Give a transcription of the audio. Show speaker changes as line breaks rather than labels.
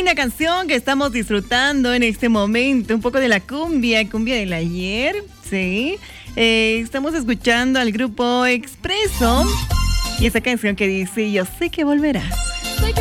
linda canción que estamos disfrutando en este momento. Un poco de la cumbia del ayer, sí. Estamos escuchando al grupo Expreso y esa canción que dice Yo sé que volverás.